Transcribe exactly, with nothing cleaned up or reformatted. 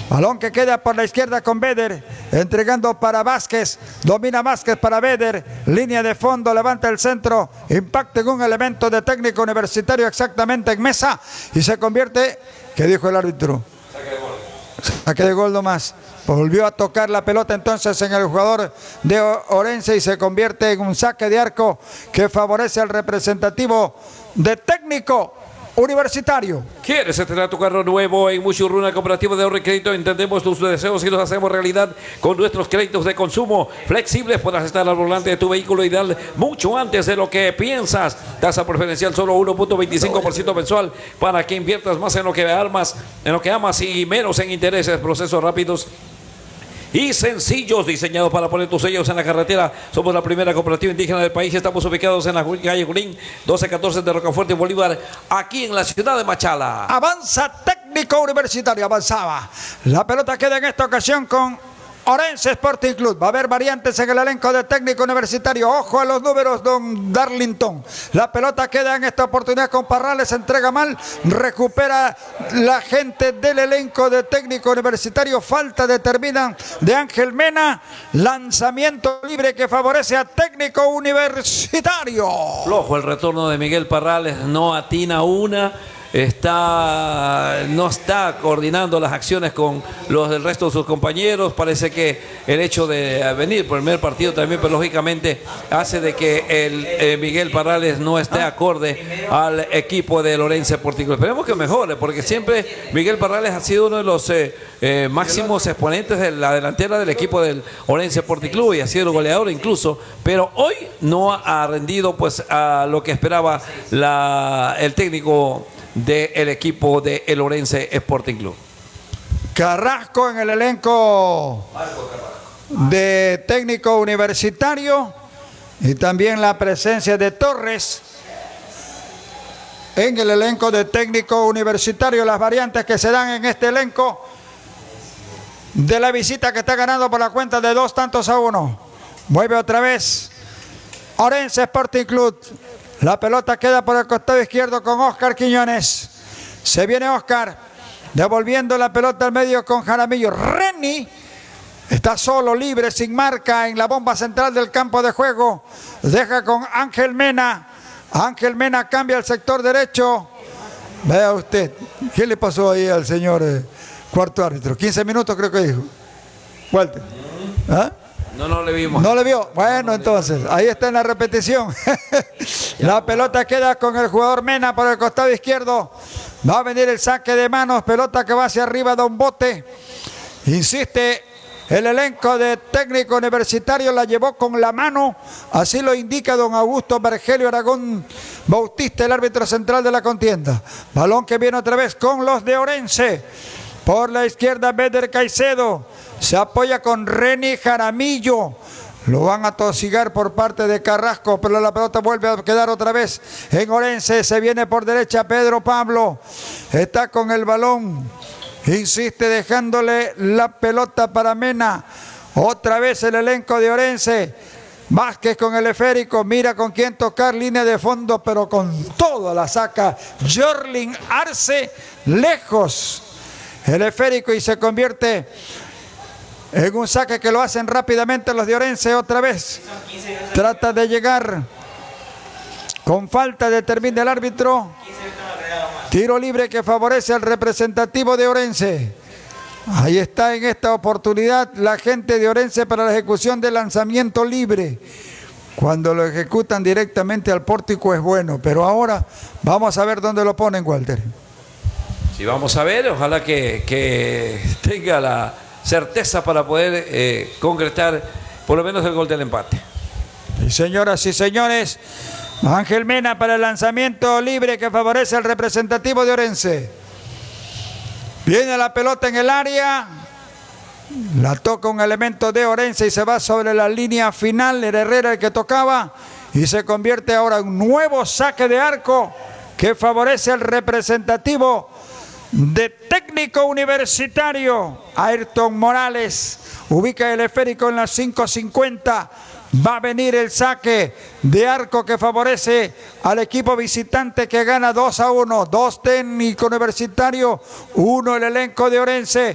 Balón que queda por la izquierda con Beder, entregando para Vázquez, domina Vázquez para Beder, línea de fondo, levanta el centro, impacta en un elemento de Técnico Universitario exactamente en mesa y se convierte, ¿qué dijo el árbitro? Saque de gol. Saque de gol nomás. Volvió a tocar la pelota entonces en el jugador de Orense y se convierte en un saque de arco que favorece al representativo de Técnico Universitario. ¿Quieres estrenar tu carro nuevo en Muchurruna Cooperativa de Ahorro y Crédito? Entendemos tus deseos y los hacemos realidad con nuestros créditos de consumo flexibles. Podrás estar al volante de tu vehículo ideal mucho antes de lo que piensas. Tasa preferencial solo uno punto veinticinco por ciento mensual para que inviertas más en lo que amas, en lo que amas y menos en intereses. Procesos rápidos y sencillos, diseñados para poner tus sellos en la carretera. Somos la primera cooperativa indígena del país. Estamos ubicados en la calle Junín, doce catorce de Rocafuerte, Bolívar, aquí en la ciudad de Machala. Avanza Técnico Universitario, avanzaba. La pelota queda en esta ocasión con Orense Sporting Club. Va a haber variantes en el elenco de Técnico Universitario. Ojo a los números, don Darlington. La pelota queda en esta oportunidad con Parrales. Entrega mal. Recupera la gente del elenco de Técnico Universitario. Falta determinan de Ángel Mena. Lanzamiento libre que favorece a Técnico Universitario. Flojo el retorno de Miguel Parrales. No atina una. Está, no está coordinando las acciones con los del resto de sus compañeros. Parece que el hecho de venir por el primer partido también, pero lógicamente hace de que el eh, Miguel Parrales no esté acorde al equipo de Orense Sporting Club. Esperemos que mejore, porque siempre Miguel Parrales ha sido uno de los eh, eh, máximos exponentes de la delantera del equipo del Orense Sporting Club y ha sido goleador incluso, pero hoy no ha rendido pues a lo que esperaba la, el técnico del equipo de el Orense Sporting Club. Carrasco en el elenco de Técnico Universitario y también la presencia de Torres en el elenco de Técnico Universitario. Las variantes que se dan en este elenco de la visita que está ganando por la cuenta de dos tantos a uno. Mueve otra vez Orense Sporting Club. La pelota queda por el costado izquierdo con Oscar Quiñones. Se viene Oscar, devolviendo la pelota al medio con Jaramillo. Reni está solo, libre, sin marca en la bomba central del campo de juego. Deja con Ángel Mena. Ángel Mena cambia el sector derecho. Vea usted, ¿qué le pasó ahí al señor eh, cuarto árbitro? quince minutos creo que dijo. Walter. ¿Ah? No, no le vimos. ¿No le vio? Bueno, no, no entonces, ahí está en la repetición. La pelota queda con el jugador Mena por el costado izquierdo. Va a venir el saque de manos. Pelota que va hacia arriba de un bote. Insiste el elenco de Técnico Universitario. La llevó con la mano. Así lo indica don Augusto Vergelio Aragón Bautista, el árbitro central de la contienda. Balón que viene otra vez con los de Orense. Por la izquierda, Beder Caicedo. Se apoya con Reni Jaramillo. Lo van a tosigar por parte de Carrasco, pero la pelota vuelve a quedar otra vez en Orense. Se viene por derecha Pedro Pablo. Está con el balón. Insiste dejándole la pelota para Mena. Otra vez el elenco de Orense. Vázquez con el esférico. Mira con quién tocar. Línea de fondo, pero con todo la saca Jorlin Arce. Lejos el esférico y se convierte en un saque que lo hacen rápidamente los de Orense. Otra vez trata de llegar con falta, determina el árbitro. Tiro libre que favorece al representativo de Orense. Ahí está en esta oportunidad la gente de Orense para la ejecución del lanzamiento libre. Cuando lo ejecutan directamente al pórtico es bueno, pero ahora vamos a ver dónde lo ponen, Walter. Sí, vamos a ver, ojalá que, que tenga la certeza para poder eh, concretar por lo menos el gol del empate. Y señoras y señores, Ángel Mena para el lanzamiento libre que favorece al representativo de Orense. Viene la pelota en el área, la toca un elemento de Orense y se va sobre la línea final. Era Herrera el que tocaba y se convierte ahora en un nuevo saque de arco que favorece al representativo de Técnico Universitario. Ayrton Morales ubica el esférico en las cinco cincuenta. Va a venir el saque de arco que favorece al equipo visitante que gana dos a uno. Dos Técnico Universitario, uno el elenco de Orense.